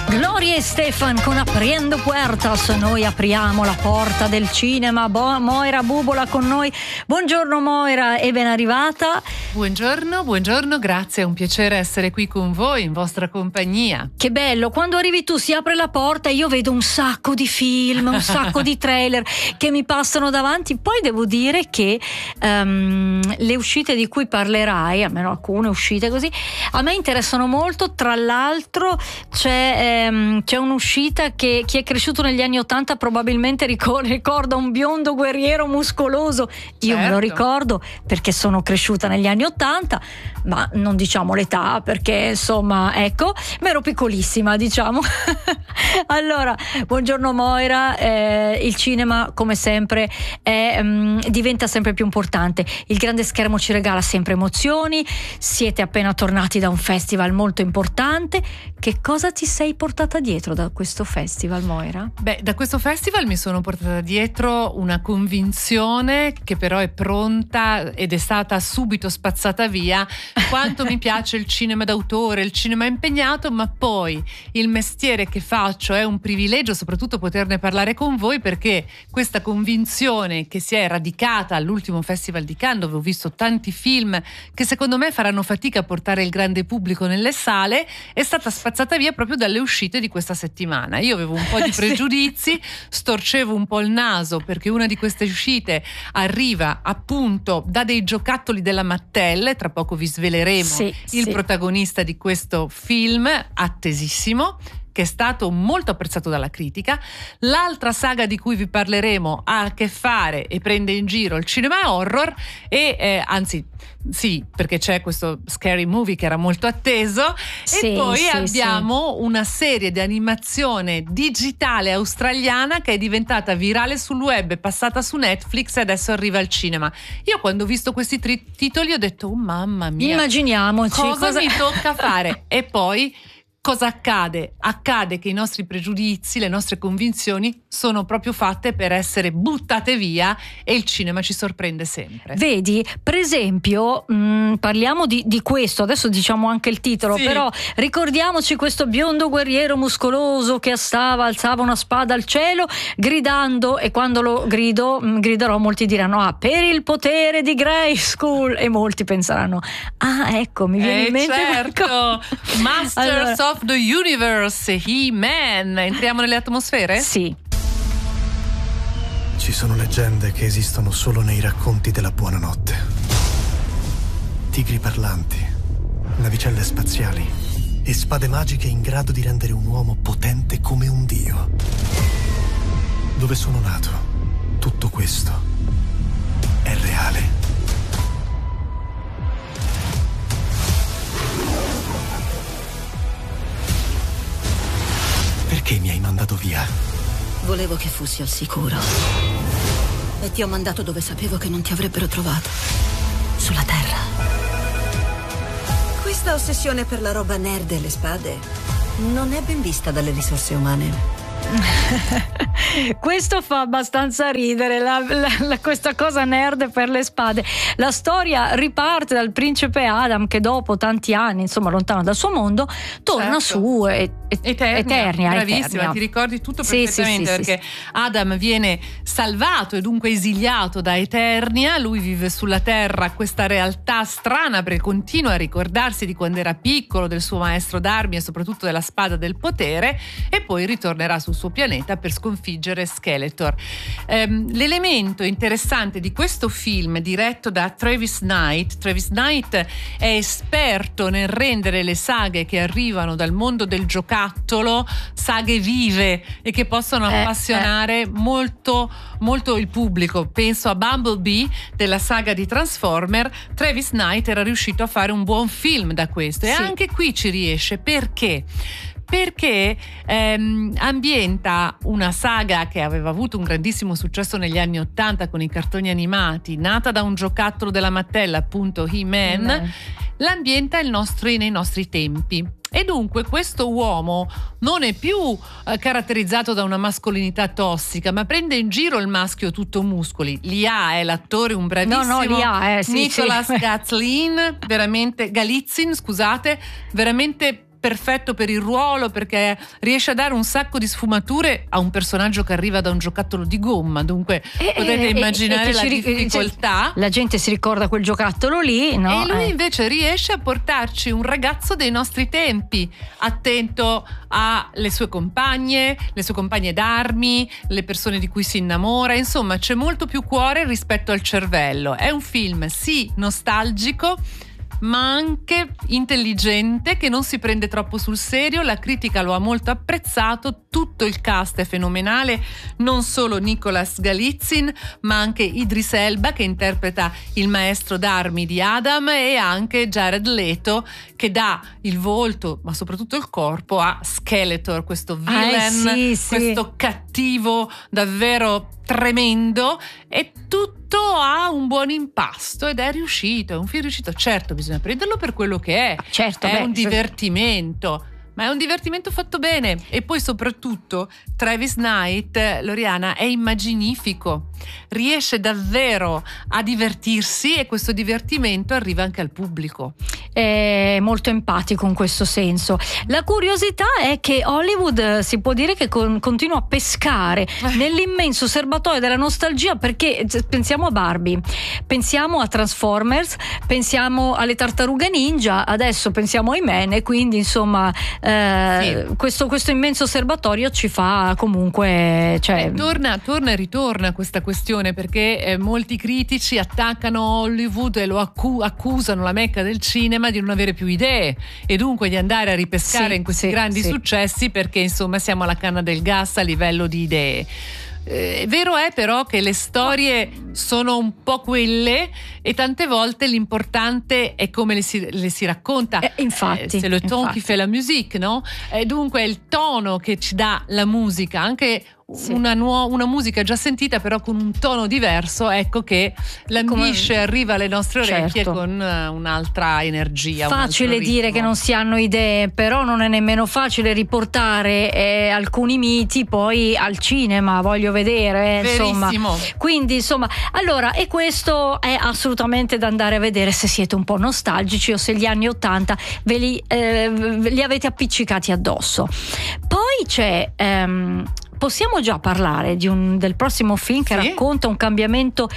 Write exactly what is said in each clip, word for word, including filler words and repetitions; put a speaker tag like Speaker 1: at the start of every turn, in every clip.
Speaker 1: Gloria e Stefan con Apriendo Puertas. Noi apriamo la porta del cinema. Bo- Moira Bubola con noi. Buongiorno Moira e ben arrivata.
Speaker 2: Buongiorno, buongiorno, grazie, è un piacere essere qui con voi in vostra compagnia.
Speaker 1: Che bello, quando arrivi tu si apre la porta e io vedo un sacco di film, un sacco di trailer che mi passano davanti. Poi devo dire che um, le uscite di cui parlerai, almeno alcune uscite così, a me interessano molto. Tra l'altro c'è, ehm, c'è un'uscita che chi è cresciuto negli anni Ottanta probabilmente ricorda, ricorda un biondo guerriero muscoloso. Io
Speaker 2: certo.
Speaker 1: me lo ricordo perché sono cresciuta negli anni ottanta, ma non diciamo l'età perché insomma ecco, ma ero piccolissima diciamo. Allora, buongiorno Moira, eh, il cinema come sempre è, um, diventa sempre più importante, il grande schermo ci regala sempre emozioni, siete appena tornati da un festival molto importante. Che cosa ti sei portata dietro da questo festival, Moira?
Speaker 2: Beh, da questo festival mi sono portata dietro una convinzione che però è pronta ed è stata subito spazzata via. Quanto mi piace il cinema d'autore, il cinema impegnato, ma poi il mestiere che faccio è un privilegio, soprattutto poterne parlare con voi, perché questa convinzione che si è radicata all'ultimo Festival di Cannes, dove ho visto tanti film che secondo me faranno fatica a portare il grande pubblico nelle sale, è stata spazzata via proprio dalle uscite di questa settimana. Io avevo un po' di pregiudizi, storcevo un po' il naso perché una di queste uscite arriva appunto da dei giocattoli della Mattel. Tra poco vi sveleremo
Speaker 1: sì,
Speaker 2: il
Speaker 1: sì.
Speaker 2: protagonista di questo film attesissimo, che è stato molto apprezzato dalla critica. L'altra saga di cui vi parleremo ha a che fare e prende in giro il cinema horror e eh, anzi sì, perché c'è questo Scary Movie che era molto atteso,
Speaker 1: sì,
Speaker 2: e poi
Speaker 1: sì,
Speaker 2: abbiamo sì. una serie di animazione digitale australiana che è diventata virale sul web, è passata su Netflix e adesso arriva al cinema. Io quando ho visto questi tri- titoli ho detto oh mamma mia,
Speaker 1: immaginiamoci
Speaker 2: cosa,
Speaker 1: cosa...
Speaker 2: mi tocca fare. E poi cosa accade? Accade che i nostri pregiudizi, le nostre convinzioni sono proprio fatte per essere buttate via e il cinema ci sorprende sempre.
Speaker 1: Vedi, per esempio, mh, parliamo di, di questo, adesso diciamo anche il titolo,
Speaker 2: sì.
Speaker 1: però ricordiamoci questo biondo guerriero muscoloso che stava, alzava una spada al cielo, gridando, e quando lo grido, mh, griderò, molti diranno ah, per il potere di Grayskull, e molti penseranno ah, ecco, mi viene
Speaker 2: eh
Speaker 1: in mente
Speaker 2: certo, Masters
Speaker 1: allora,
Speaker 2: of the Universe, He-Man. Entriamo nelle atmosfere?
Speaker 1: Sì.
Speaker 3: Ci sono leggende che esistono solo nei racconti della buonanotte. Tigri parlanti, navicelle spaziali e spade magiche in grado di rendere un uomo potente come un dio. Dove sono nato, tutto questo è reale. Perché mi hai mandato via?
Speaker 4: Volevo che fossi al sicuro. E ti ho mandato dove sapevo che non ti avrebbero trovato. Sulla Terra. Questa ossessione per la roba nerd e le spade non è ben vista dalle risorse umane.
Speaker 1: Questo fa abbastanza ridere, la, la, la, questa cosa nerd per le spade. La storia riparte dal principe Adam che dopo tanti anni, insomma lontano dal suo mondo, torna
Speaker 2: certo.
Speaker 1: su e, e,
Speaker 2: Eternia,
Speaker 1: Eternia,
Speaker 2: bravissima,
Speaker 1: Eternia.
Speaker 2: Ti ricordi tutto
Speaker 1: sì,
Speaker 2: perfettamente,
Speaker 1: sì, sì,
Speaker 2: perché
Speaker 1: sì, sì.
Speaker 2: Adam viene salvato e dunque esiliato da Eternia. Lui vive sulla Terra questa realtà strana perché continua a ricordarsi di quando era piccolo, del suo maestro d'armi e soprattutto della spada del potere, e poi ritornerà sul suo pianeta per sconfiggere Skeletor. Ehm, l'elemento interessante di questo film, diretto da Travis Knight, Travis Knight è esperto nel rendere le saghe che arrivano dal mondo del giocattolo saghe vive e che possono
Speaker 1: eh,
Speaker 2: appassionare
Speaker 1: eh.
Speaker 2: molto molto il pubblico. Penso a Bumblebee della saga di Transformer. Travis Knight era riuscito a fare un buon film da questo, sì. E anche qui ci riesce. Perché? Perché ehm, ambienta una saga che aveva avuto un grandissimo successo negli anni Ottanta con i cartoni animati, nata da un giocattolo della Mattel, appunto He-Man, He-Man. L'ambienta il nostri, nei nostri tempi. E dunque questo uomo non è più eh, caratterizzato da una mascolinità tossica, ma prende in giro il maschio tutto muscoli. Lia è l'attore, un bravissimo
Speaker 1: no, no, Lia, eh, sì,
Speaker 2: Nicolas
Speaker 1: sì.
Speaker 2: Gatlin, veramente Galitzin, scusate, veramente perfetto per il ruolo, perché riesce a dare un sacco di sfumature a un personaggio che arriva da un giocattolo di gomma, dunque
Speaker 1: e,
Speaker 2: potete
Speaker 1: e,
Speaker 2: immaginare
Speaker 1: e
Speaker 2: la
Speaker 1: ci,
Speaker 2: difficoltà.
Speaker 1: La gente si ricorda quel giocattolo lì, no?
Speaker 2: E lui
Speaker 1: eh.
Speaker 2: invece riesce a portarci un ragazzo dei nostri tempi, attento alle sue compagne, le sue compagne d'armi, le persone di cui si innamora, insomma c'è molto più cuore rispetto al cervello. È un film sì nostalgico, ma anche intelligente, che non si prende troppo sul serio. La critica lo ha molto apprezzato, tutto il cast è fenomenale, non solo Nicolas Galitzin ma anche Idris Elba che interpreta il maestro d'armi di Adam, e anche Jared Leto che dà il volto ma soprattutto il corpo a Skeletor, questo villain,
Speaker 1: ah, sì, sì.
Speaker 2: questo cattivo davvero tremendo, e tutto ha un buon impasto ed è riuscito, è un film riuscito. Certo, bisogna prenderlo per quello che è,
Speaker 1: certo,
Speaker 2: è
Speaker 1: beh,
Speaker 2: un divertimento, ma è un divertimento fatto bene. E poi soprattutto Travis Knight, Loriana, è immaginifico, riesce davvero a divertirsi e questo divertimento arriva anche al pubblico.
Speaker 1: È molto empatico in questo senso. La curiosità è che Hollywood si può dire che con, continua a pescare nell'immenso serbatoio della nostalgia, perché pensiamo a Barbie, pensiamo a Transformers, pensiamo alle Tartarughe Ninja, adesso pensiamo ai Men, e quindi insomma eh, sì. questo, questo immenso serbatoio ci fa comunque, cioè...
Speaker 2: eh, torna, torna e ritorna questa questione, perché eh, molti critici attaccano Hollywood e lo accu- accusano la Mecca del cinema di non avere più idee e dunque di andare a ripescare
Speaker 1: sì,
Speaker 2: in questi
Speaker 1: sì,
Speaker 2: grandi
Speaker 1: sì.
Speaker 2: successi, perché insomma siamo alla canna del gas a livello di idee. Eh, vero è però che le storie sono un po' quelle, e tante volte l'importante è come le si, le si racconta.
Speaker 1: Eh, infatti,
Speaker 2: eh, c'est le ton
Speaker 1: infatti.
Speaker 2: qui fait la musique, no? E dunque è il tono che ci dà la musica, anche sì. una, nuo- una musica già sentita però con un tono diverso, ecco che lambisce, come... arriva alle nostre orecchie, certo. con uh, un'altra energia.
Speaker 1: Facile dire che non si hanno idee, però non è nemmeno facile riportare eh, alcuni miti poi al cinema, voglio vedere, eh, insomma. Quindi insomma, allora, e questo è assolutamente da andare a vedere se siete un po' nostalgici o se gli anni ottanta ve li, eh, li avete appiccicati addosso. Poi c'è ehm, possiamo già parlare di un, del prossimo film che sì. racconta un cambiamento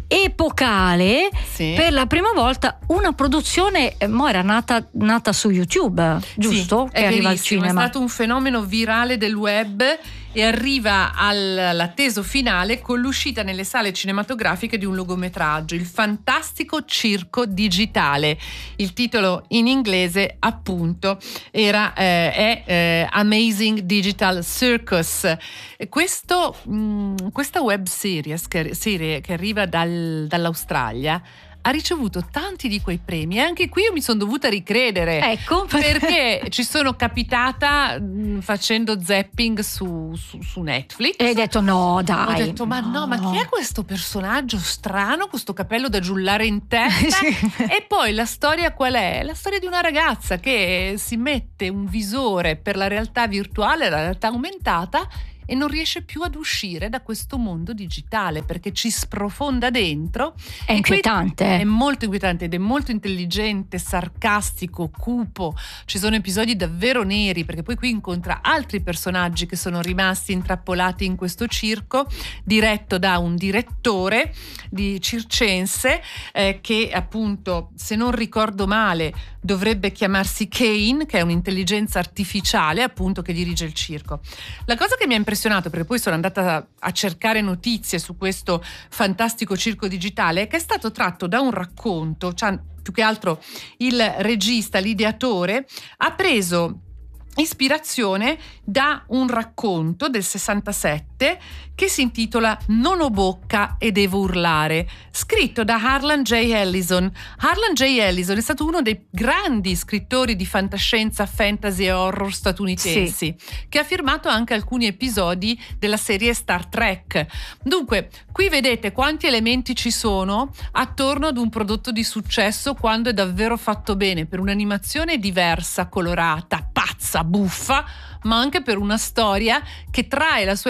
Speaker 1: epocale, sì. per la prima volta una produzione, eh, mo era nata, nata su YouTube, giusto?
Speaker 2: Sì,
Speaker 1: che arriva al cinema.
Speaker 2: È stato un fenomeno virale del web e arriva all'atteso finale con l'uscita nelle sale cinematografiche di un lungometraggio, Il fantastico circo digitale. Il titolo in inglese appunto era eh, è eh, Amazing Digital Circus. Questo, mh, questa web series che, serie che arriva dal, dall'Australia ha ricevuto tanti di quei premi, e anche qui io mi sono dovuta ricredere,
Speaker 1: ecco,
Speaker 2: perché ci sono capitata mh, facendo zapping su, su, su Netflix
Speaker 1: e hai detto no dai,
Speaker 2: ho detto ma no. no ma chi è questo personaggio strano, questo capello da giullare in testa?
Speaker 1: Sì.
Speaker 2: E poi la storia qual è? La storia di una ragazza che si mette un visore per la realtà virtuale, la realtà aumentata, e non riesce più ad uscire da questo mondo digitale perché ci sprofonda dentro.
Speaker 1: È inquietante.
Speaker 2: È molto inquietante ed è molto intelligente, sarcastico, cupo. Ci sono episodi davvero neri, perché poi qui incontra altri personaggi che sono rimasti intrappolati in questo circo, diretto da un direttore di circense eh, che appunto, se non ricordo male, dovrebbe chiamarsi Kane, che è un'intelligenza artificiale appunto che dirige il circo. La cosa che mi ha impressionato, perché poi sono andata a cercare notizie su questo fantastico circo digitale, è che è stato tratto da un racconto, cioè più che altro il regista, l'ideatore, ha preso ispirazione da un racconto del sessantasette che si intitola Non ho bocca e devo urlare, scritto da Harlan J. Ellison. Harlan J. Ellison è stato uno dei grandi scrittori di fantascienza, fantasy e horror statunitensi, sì. che ha firmato anche alcuni episodi della serie Star Trek. Dunque, qui vedete quanti elementi ci sono attorno ad un prodotto di successo quando è davvero fatto bene, per un'animazione diversa, colorata, pazza, buffa, ma anche per una storia che trae la sua ispirazione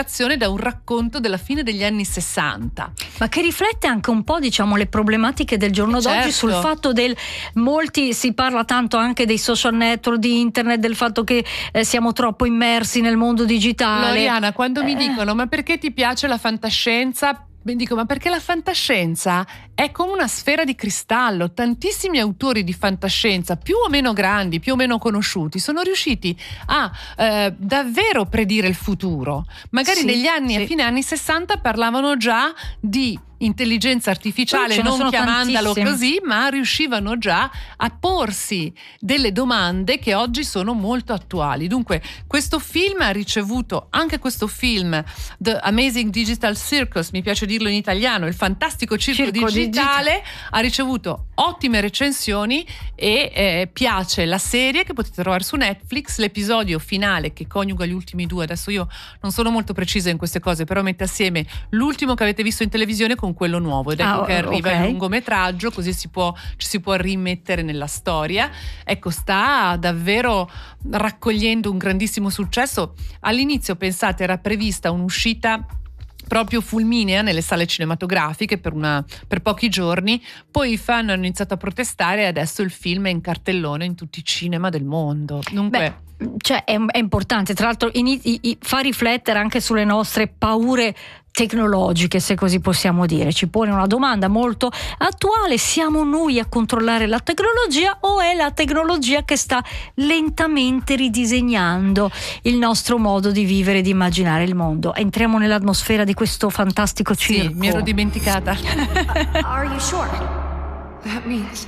Speaker 2: ispirazione da un racconto della fine degli anni sessanta.
Speaker 1: Ma che riflette anche un po', diciamo, le problematiche del giorno
Speaker 2: Certo.
Speaker 1: d'oggi, sul fatto del molti, si parla tanto anche dei social network, di internet, del fatto che eh, siamo troppo immersi nel mondo digitale.
Speaker 2: Loriana, quando mi
Speaker 1: Eh.
Speaker 2: dicono ma perché ti piace la fantascienza? Mi dico, ma perché la fantascienza è come una sfera di cristallo. Tantissimi autori di fantascienza, più o meno grandi, più o meno conosciuti, sono riusciti a eh, davvero predire il futuro. Magari
Speaker 1: Sì,
Speaker 2: negli anni,
Speaker 1: sì.
Speaker 2: a fine anni sessanta, parlavano già di intelligenza artificiale,
Speaker 1: Ce ne
Speaker 2: non
Speaker 1: sono
Speaker 2: chiamandolo
Speaker 1: tantissimi.
Speaker 2: così, ma riuscivano già a porsi delle domande che oggi sono molto attuali. Dunque, questo film ha ricevuto, anche questo film, The Amazing Digital Circus, mi piace dirlo in italiano, il fantastico circo,
Speaker 1: Circo
Speaker 2: digitale, ha ricevuto ottime recensioni e eh, piace la serie che potete trovare su Netflix, l'episodio finale che coniuga gli ultimi due. Adesso io non sono molto precisa in queste cose, però mette assieme l'ultimo che avete visto in televisione con quello nuovo, ed ecco
Speaker 1: Ah,
Speaker 2: che arriva
Speaker 1: ok.
Speaker 2: il lungometraggio, così si può, ci si può rimettere nella storia. Ecco, sta davvero raccogliendo un grandissimo successo. All'inizio, pensate, era prevista un'uscita proprio fulminea nelle sale cinematografiche per, una, per pochi giorni, poi i fan hanno iniziato a protestare e adesso il film è in cartellone in tutti i cinema del mondo. Dunque,
Speaker 1: Beh, cioè è, è importante, tra l'altro ini- i- i- fa riflettere anche sulle nostre paure tecnologiche, se così possiamo dire. Ci pone una domanda molto attuale: siamo noi a controllare la tecnologia o è la tecnologia che sta lentamente ridisegnando il nostro modo di vivere e di immaginare il mondo? Entriamo nell'atmosfera di questo fantastico circo.
Speaker 2: sì, mi ero dimenticata.
Speaker 5: Are you sure? That means.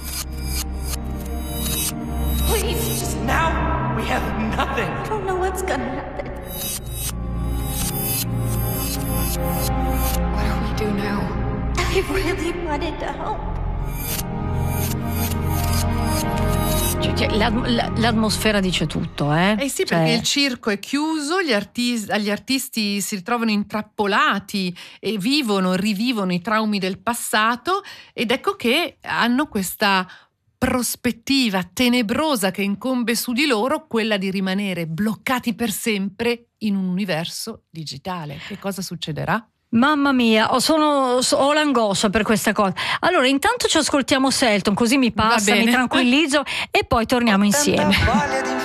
Speaker 5: Please, just
Speaker 6: Now we have nothing.
Speaker 5: I don't know what's gonna happen. What do we do now? I really wanted to help.
Speaker 1: Cioè, cioè, l'at- la- l'atmosfera dice tutto, eh?
Speaker 2: Eh sì,
Speaker 1: Cioè,
Speaker 2: perché il circo è chiuso, gli, artis- gli artisti si ritrovano intrappolati e vivono, rivivono i traumi del passato, ed ecco che hanno questa prospettiva tenebrosa che incombe su di loro, quella di rimanere bloccati per sempre in un universo digitale. Che cosa succederà?
Speaker 1: Mamma mia, ho, sono, so- ho l'angoscia per questa cosa. Allora, intanto ci ascoltiamo Selton, così mi
Speaker 2: Va
Speaker 1: passa, mi
Speaker 2: bene.
Speaker 1: tranquillizzo e poi torniamo insieme.
Speaker 6: Tanta voglia di